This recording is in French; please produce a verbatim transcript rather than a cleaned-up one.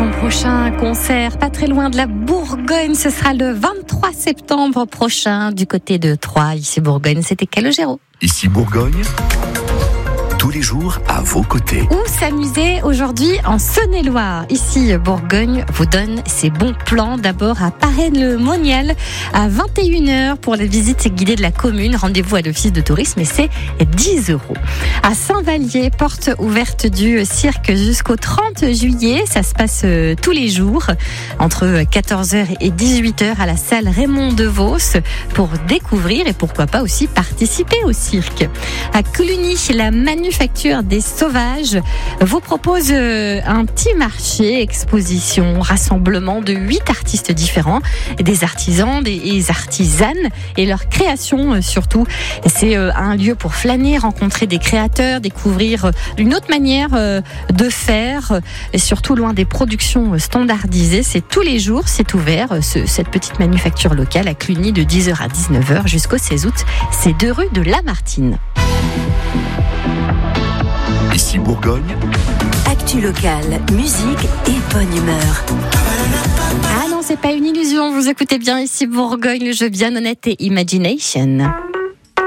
son prochain concert, pas très loin de la Bourgogne. Ce sera le vingt-trois septembre prochain du côté de Troyes. Ici Bourgogne, c'était Calogero. Ici Bourgogne, tous les jours à vos côtés. Où s'amuser aujourd'hui en Saône-et-Loire. Ici, Bourgogne vous donne ses bons plans. D'abord à Parennes-le-Monial à vingt et une heures pour la visite guidée de la commune. Rendez-vous à l'office de tourisme et c'est dix euros. À Saint-Vallier, porte ouverte du cirque jusqu'au trente juillet. Ça se passe tous les jours entre quatorze heures et dix-huit heures à la salle Raymond Devos pour découvrir et pourquoi pas aussi participer au cirque. À Cluny, la manufacture des Sauvages vous propose un petit marché, exposition, rassemblement de huit artistes différents, des artisans, des artisanes et leurs créations surtout. C'est un lieu pour flâner, rencontrer des créateurs, découvrir une autre manière de faire et surtout loin des productions standardisées. C'est tous les jours, c'est ouvert, ce, cette petite manufacture locale à Cluny de dix heures à dix-neuf heures jusqu'au seize août. C'est deux rue de Lamartine. Ici Bourgogne, actu locale, musique et bonne humeur. Ah non, c'est pas une illusion, vous écoutez bien ici Bourgogne, le jeu bien honnête et Imagination.